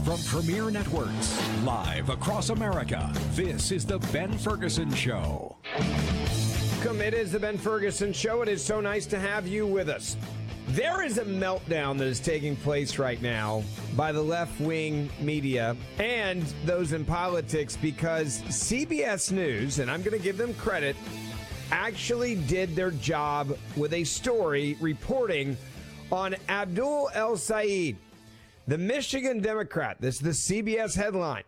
From Premier Networks, live across America, this is The Ben Ferguson Show. It is The Ben Ferguson Show. It is so nice to have you with us. There is a meltdown that is taking place right now by the left-wing media and those in politics because CBS News, and I'm going to give them credit, actually did their job with a story reporting on Abdul El-Sayed, the Michigan Democrat. This is the CBS headline.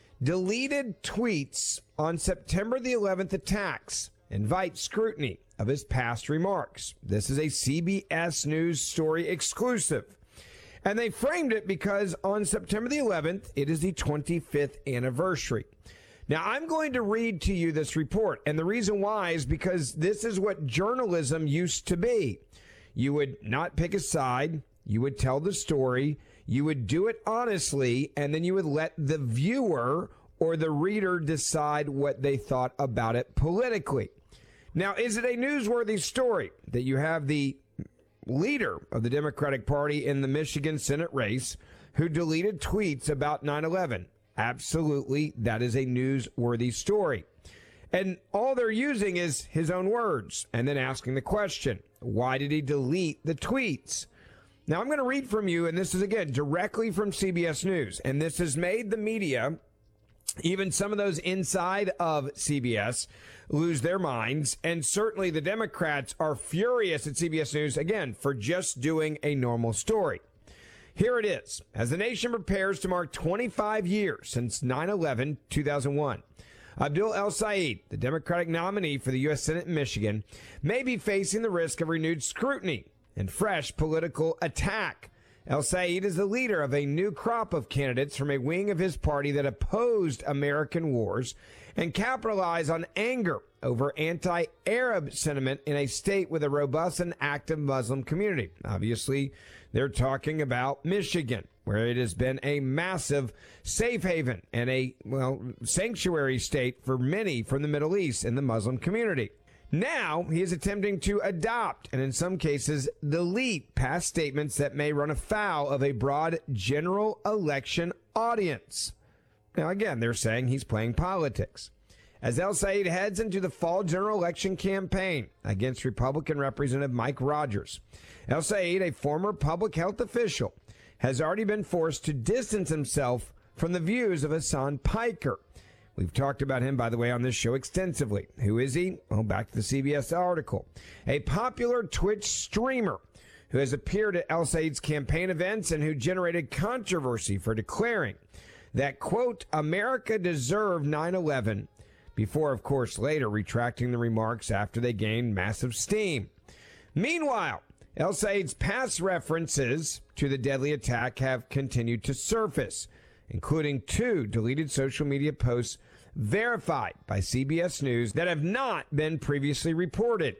Deleted tweets on September the 11th attacks invite scrutiny of his past remarks. This is a CBS News story exclusive. And they framed it because on September the 11th, it is the 25th anniversary. Now, I'm going to read to you this report. And the reason why is because this is what journalism used to be. You would not pick a side. You would tell the story. You would do it honestly. And then you would let the viewer or the reader decide what they thought about it politically. Now, is it a newsworthy story that you have the leader of the Democratic Party in the Michigan Senate race who deleted tweets about 9/11? Absolutely, that is a newsworthy story. And all they're using is his own words and then asking the question, why did he delete the tweets? Now, I'm going to read from you, and this is, again, directly from CBS News. And this has made the media, even some of those inside of CBS, lose their minds. And certainly the Democrats are furious at CBS News, again, for just doing a normal story. Here it is. As the nation prepares to mark 25 years since 9/11, 2001, Abdul El-Sayed, the Democratic nominee for the U.S. Senate in Michigan, may be facing the risk of renewed scrutiny and fresh political attack. El-Sayed is the leader of a new crop of candidates from a wing of his party that opposed American wars and capitalized on anger over anti-Arab sentiment in a state with a robust and active Muslim community. Obviously, they're talking about Michigan, where it has been a massive safe haven and a, sanctuary state for many from the Middle East and the Muslim community. Now, he is attempting to adopt and in some cases delete past statements that may run afoul of a broad general election audience. Now, again, they're saying he's playing politics. As El-Sayed heads into the fall general election campaign against Republican Representative Mike Rogers, El-Sayed, a former public health official, has already been forced to distance himself from the views of Hassan Piker. We've talked about him, by the way, on this show extensively. Who is he? Well, back to the CBS article. A popular Twitch streamer who has appeared at El-Sayed's campaign events and who generated controversy for declaring that, quote, America deserved 9/11, before, of course, later retracting the remarks after they gained massive steam. Meanwhile, El-Sayed's past references to the deadly attack have continued to surface, including 2 deleted social media posts verified by CBS News that have not been previously reported.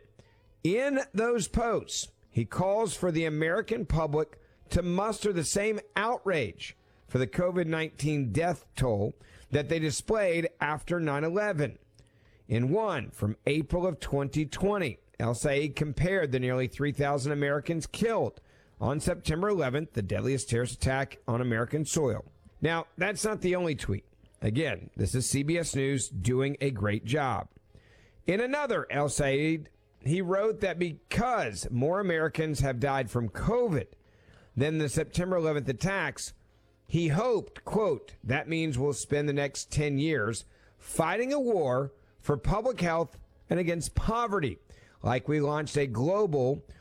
In those posts, he calls for the American public to muster the same outrage for the COVID-19 death toll that they displayed after 9/11. In one from April of 2020, El-Sayed compared the nearly 3,000 Americans killed on September 11th, the deadliest terrorist attack on American soil. Now, that's not the only tweet. Again, this is CBS News doing a great job. In another, El-Sayed, he wrote that because more Americans have died from COVID than the September 11th attacks, he hoped, quote, that means we'll spend the next 10 years fighting a war for public health and against poverty, like we launched a global